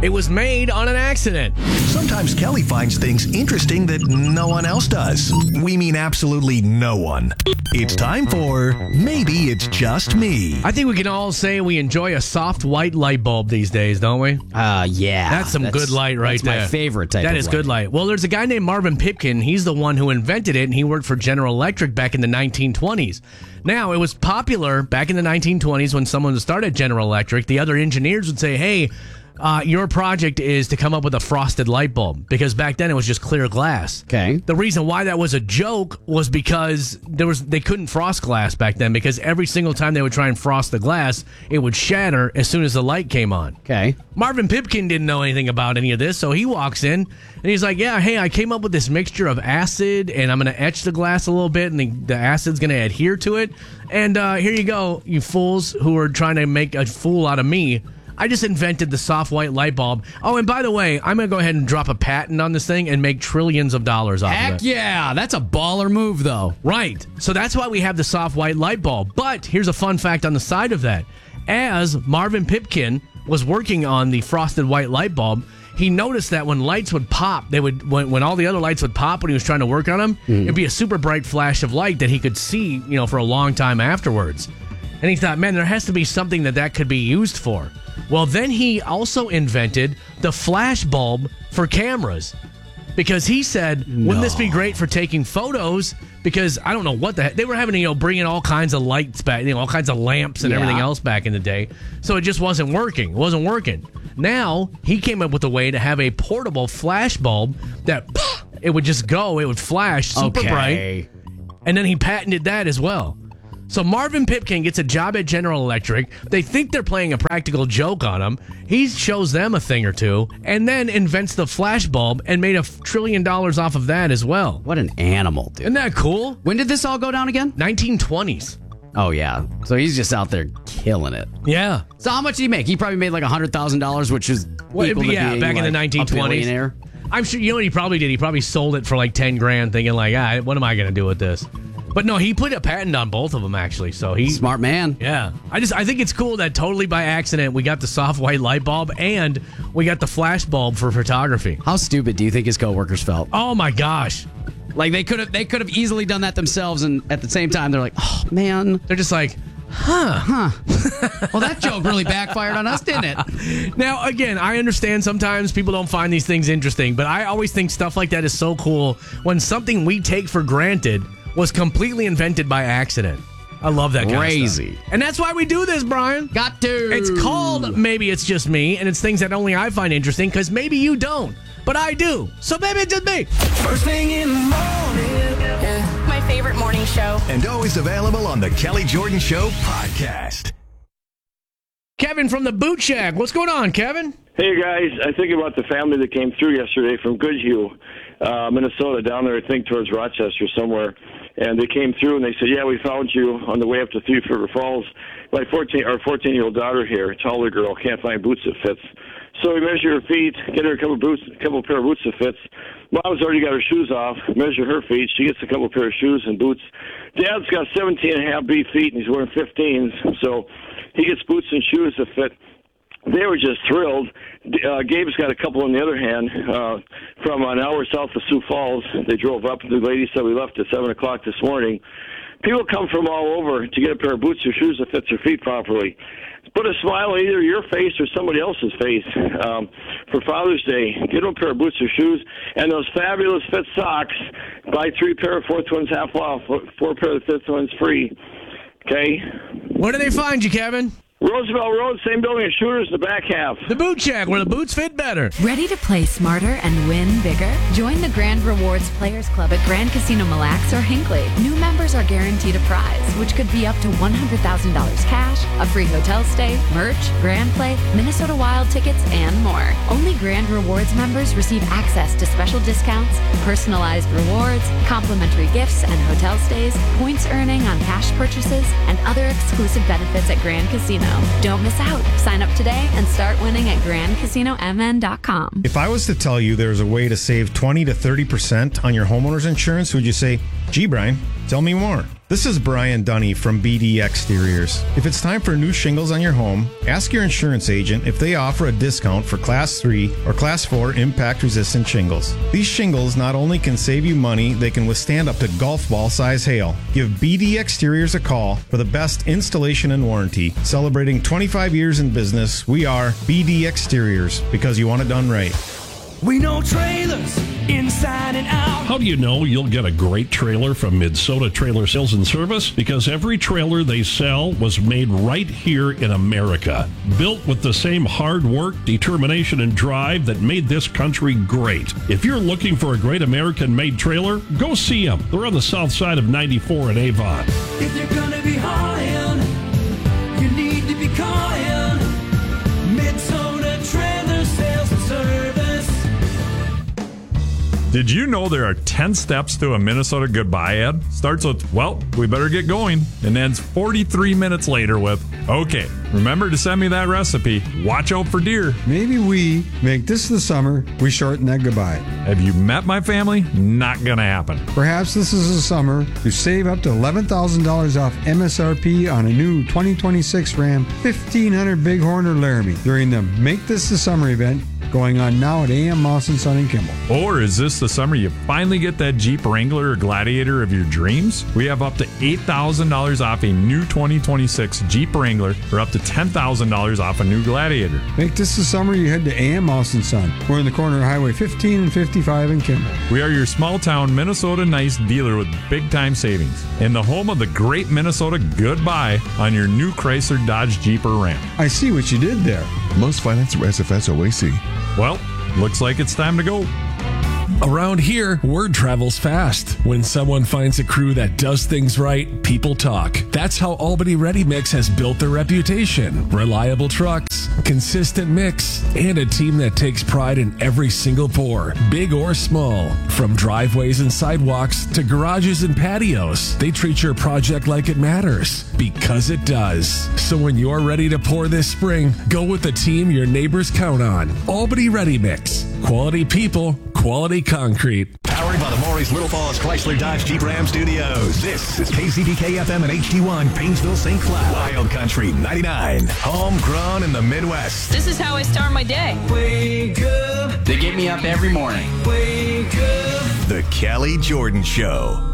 It was made on an accident. Sometimes Kelly finds things interesting that no one else does. We mean absolutely no one. It's time for Maybe It's Just Me. I think we can all say we enjoy a soft white light bulb these days, don't we? Yeah. That's some good light right there. That's my favorite type of light. That is good light. Well, there's a guy named Marvin Pipkin. He's the one who invented it, and he worked for General Electric back in the 1920s. Now, it was popular back in the 1920s when someone started General Electric. The other engineers would say, hey, your project is to come up with a frosted light bulb, because back then it was just clear glass. Okay. The reason why that was a joke was because they couldn't frost glass back then, because every single time they would try and frost the glass, it would shatter as soon as the light came on. Okay. Marvin Pipkin didn't know anything about any of this, so he walks in and he's like, yeah, hey, I came up with this mixture of acid, and I'm going to etch the glass a little bit, and the acid's going to adhere to it. And here you go, you fools who are trying to make a fool out of me. I just invented the soft white light bulb. Oh, and by the way, I'm going to go ahead and drop a patent on this thing and make trillions of dollars off of it. Heck yeah. That's a baller move, though. Right. So that's why we have the soft white light bulb. But here's a fun fact on the side of that. As Marvin Pipkin was working on the frosted white light bulb, he noticed that when lights would pop, when all the other lights would pop when he was trying to work on them, it'd be a super bright flash of light that he could see, for a long time afterwards. And he thought, man, there has to be something that could be used for. Well, then he also invented the flash bulb for cameras, because he said, wouldn't this be great for taking photos? Because I don't know what the heck. They were having to, bring in all kinds of lights back, all kinds of lamps and everything else back in the day. So it just wasn't working. It wasn't working. Now, he came up with a way to have a portable flash bulb that it would just go, it would flash super bright. And then he patented that as well. So Marvin Pipkin gets a job at General Electric. They think they're playing a practical joke on him. He shows them a thing or two, and then invents the flash bulb and made $1 trillion off of that as well. What an animal, dude. Isn't that cool? When did this all go down again? 1920s. Oh, yeah. So he's just out there killing it. Yeah. So how much did he make? He probably made like $100,000, which is equal to being back in the 1920s. A billionaire. I'm sure, what he probably did? He probably sold it for like 10 grand thinking like, what am I going to do with this? But no, he put a patent on both of them, actually. So smart man. Yeah. I think it's cool that totally by accident we got the soft white light bulb and we got the flash bulb for photography. How stupid do you think his coworkers felt? Oh my gosh. Like they could have easily done that themselves, and at the same time they're like, oh man. They're just like, huh. Well, that joke really backfired on us, didn't it? Now, again, I understand sometimes people don't find these things interesting, but I always think stuff like that is so cool when something we take for granted was completely invented by accident. I love that kind of stuff. And that's why we do this, Brian. Got to. It's called Maybe It's Just Me, and it's things that only I find interesting, because maybe you don't, but I do. So maybe it's just me. First thing in the morning. My favorite morning show. And always available on the Kelly Jordan Show podcast. Kevin from the Boot Shack. What's going on, Kevin? Hey, guys. I think about the family that came through yesterday from Goodhue, Minnesota, down there, I think, towards Rochester somewhere. And they came through, and they said, yeah, we found you on the way up to Thief River Falls. My 14-year-old daughter here, a taller girl, can't find boots that fits. So we measure her feet, get her a couple pair of boots that fits. Mom's already got her shoes off, measure her feet. She gets a couple pair of shoes and boots. Dad's got 17.5 B feet, and he's wearing 15s. So he gets boots and shoes that fit. They were just thrilled. Gabe's got a couple on the other hand from an hour south of Sioux Falls. They drove up. The lady said we left at 7 o'clock this morning. People come from all over to get a pair of boots or shoes that fits their feet properly. Put a smile on either your face or somebody else's face for Father's Day. Get them a pair of boots or shoes. And those fabulous fit socks. Buy 3 pair, fourth one's half off. 4 pair, the fifth one's free. Okay? Where do they find you, Kevin? Roosevelt Road, same building as Shooters, the back half. The Boot Shack, where the boots fit better. Ready to play smarter and win bigger? Join the Grand Rewards Players Club at Grand Casino Mille Lacs or Hinckley. New members are guaranteed a prize, which could be up to $100,000 cash, a free hotel stay, merch, Grand Play, Minnesota Wild tickets, and more. Only Grand Rewards members receive access to special discounts, personalized rewards, complimentary gifts and hotel stays, points earning on cash purchases, and other exclusive benefits at Grand Casino. Don't miss out. Sign up today and start winning at GrandCasinoMN.com. If I was to tell you there's a way to save 20 to 30% on your homeowner's insurance, would you say, gee, Brian, tell me more? This is Brian Dunny from BD Exteriors. If it's time for new shingles on your home, ask your insurance agent if they offer a discount for Class 3 or Class 4 impact-resistant shingles. These shingles not only can save you money, they can withstand up to golf ball size hail. Give BD Exteriors a call for the best installation and warranty. Celebrating 25 years in business, we are BD Exteriors, because you want it done right. We know trailers inside and out. How do you know you'll get a great trailer from Minnesota Trailer Sales and Service? Because every trailer they sell was made right here in America. Built with the same hard work, determination, and drive that made this country great. If you're looking for a great American-made trailer, go see them. They're on the south side of 94 in Avon. If you're gonna be hauling, you need to be calling Minnesota Trailer Sales and Service. Did you know there are 10 steps to a Minnesota goodbye ad? Starts with, well, we better get going, and ends 43 minutes later with, okay, remember to send me that recipe. Watch out for deer. Maybe we make this the summer we shorten that goodbye. Have you met my family? Not gonna happen. Perhaps this is the summer to save up to $11,000 off MSRP on a new 2026 Ram 1500 Bighorn or Laramie during the Make This the Summer event going on now at AM Moss & Son in Kimball. Or is this the summer you finally get that Jeep Wrangler or Gladiator of your dreams? We have up to $8,000 off a new 2026 Jeep Wrangler or up to $10,000 off a new Gladiator. Make this the summer you head to AM Moss & Son. We're in the corner of Highway 15 and 55 in Kimball. We are your small town Minnesota nice dealer with big time savings and the home of the great Minnesota goodbye on your new Chrysler, Dodge, Jeep, or Ram. I see what you did there. Most finance are SFS OAC. Well, looks like it's time to go. Around here, word travels fast. When someone finds a crew that does things right, people talk. That's how Albany Ready Mix has built their reputation. Reliable trucks, consistent mix, and a team that takes pride in every single pour, big or small. From driveways and sidewalks to garages and patios, they treat your project like it matters, because it does. So when you're ready to pour this spring, go with the team your neighbors count on. Albany Ready Mix. Quality people, quality concrete. Powered by the Maury's Little Falls Chrysler Dodge Jeep Ram Studios. This is KCBK FM and HD1 Painesville St. Cloud. Wild Country 99. Homegrown in the Midwest. This is how I start my day. Wake up. They get me up every morning. Wake up. The Kelly Jordan Show.